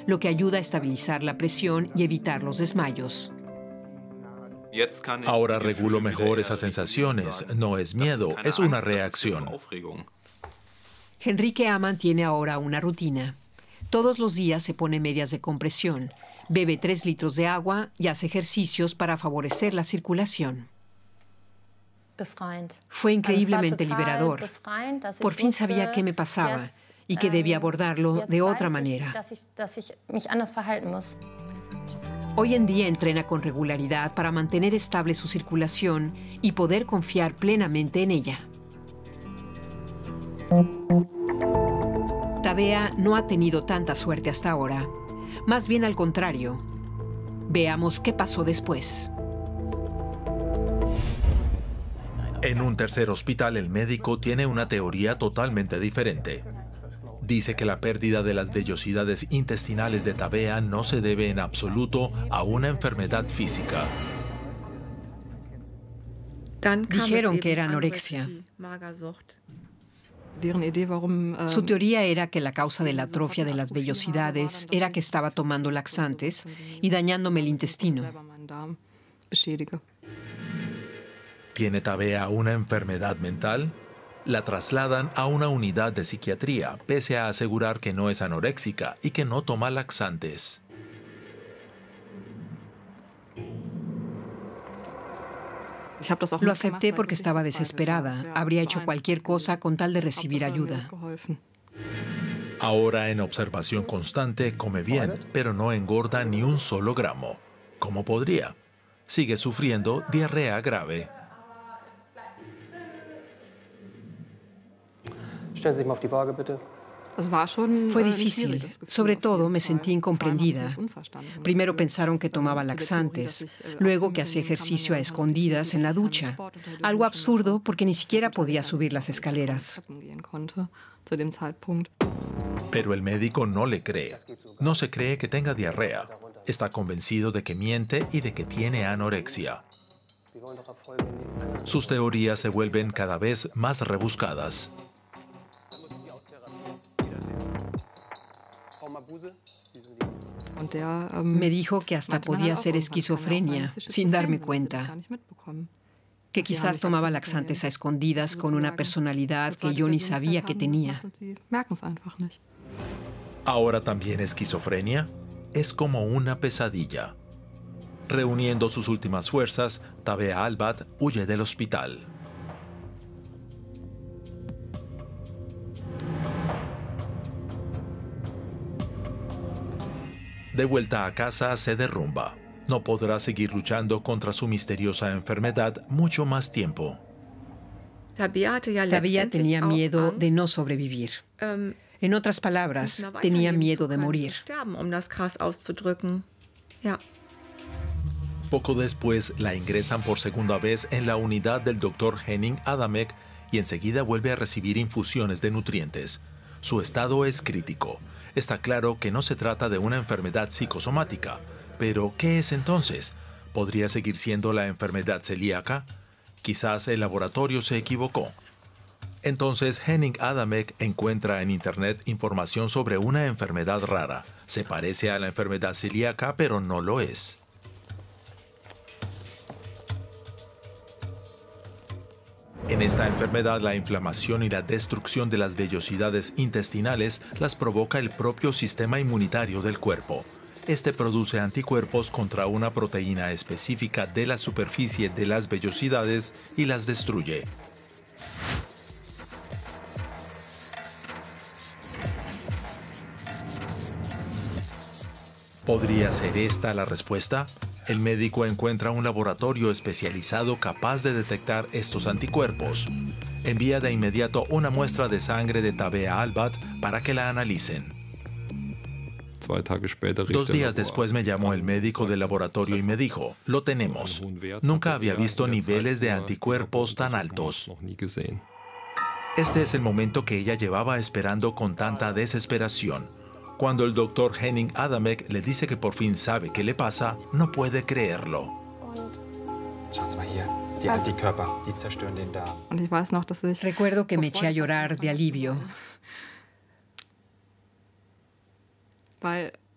lo que ayuda a estabilizar la presión y evitar los desmayos. Ahora regulo mejor esas sensaciones. No es miedo, es una reacción. Henrique Amann tiene ahora una rutina. Todos los días se pone medias de compresión, bebe 3 litros de agua y hace ejercicios para favorecer la circulación. Fue increíblemente liberador. Por fin sabía qué me pasaba y que debía abordarlo de otra manera. Hoy en día entrena con regularidad para mantener estable su circulación y poder confiar plenamente en ella. Tabea no ha tenido tanta suerte hasta ahora. Más bien al contrario. Veamos qué pasó después. En un tercer hospital, el médico tiene una teoría totalmente diferente. Dice que la pérdida de las vellosidades intestinales de Tabea no se debe en absoluto a una enfermedad física. Dijeron que era anorexia. Su teoría era que la causa de la atrofia de las vellosidades era que estaba tomando laxantes y dañándome el intestino. ¿Tiene Tabea una enfermedad mental? La trasladan a una unidad de psiquiatría, pese a asegurar que no es anoréxica y que no toma laxantes. Lo acepté porque estaba desesperada. Habría hecho cualquier cosa con tal de recibir ayuda. Ahora, en observación constante, come bien, pero no engorda ni un solo gramo. ¿Cómo podría? Sigue sufriendo diarrea grave. Fue difícil. Sobre todo, me sentí incomprendida. Primero pensaron que tomaba laxantes, luego que hacía ejercicio a escondidas en la ducha. Algo absurdo porque ni siquiera podía subir las escaleras. Pero el médico no le cree. No se cree que tenga diarrea. Está convencido de que miente y de que tiene anorexia. Sus teorías se vuelven cada vez más rebuscadas. Me dijo que hasta podía ser esquizofrenia, sin darme cuenta. Que quizás tomaba laxantes a escondidas con una personalidad que yo ni sabía que tenía. ¿Ahora también esquizofrenia? Es como una pesadilla. Reuniendo sus últimas fuerzas, Tabea Albat huye del hospital. De vuelta a casa, se derrumba. No podrá seguir luchando contra su misteriosa enfermedad mucho más tiempo. Tabea tenía miedo de no sobrevivir. En otras palabras, tenía miedo de morir. Poco después, la ingresan por segunda vez en la unidad del Dr. Henning Adamek y enseguida vuelve a recibir infusiones de nutrientes. Su estado es crítico. Está claro que no se trata de una enfermedad psicosomática. Pero, ¿qué es entonces? ¿Podría seguir siendo la enfermedad celíaca? Quizás el laboratorio se equivocó. Entonces, Henning Adamek encuentra en Internet información sobre una enfermedad rara. Se parece a la enfermedad celíaca, pero no lo es. En esta enfermedad, la inflamación y la destrucción de las vellosidades intestinales las provoca el propio sistema inmunitario del cuerpo. Este produce anticuerpos contra una proteína específica de la superficie de las vellosidades y las destruye. ¿Podría ser esta la respuesta? El médico encuentra un laboratorio especializado capaz de detectar estos anticuerpos. Envía de inmediato una muestra de sangre de Tabea Albat para que la analicen. 2 días después me llamó el médico del laboratorio y me dijo, lo tenemos. Nunca había visto niveles de anticuerpos tan altos. Este es el momento que ella llevaba esperando con tanta desesperación. Cuando el doctor Henning Adamek le dice que por fin sabe qué le pasa, no puede creerlo. Recuerdo que me eché a llorar de alivio.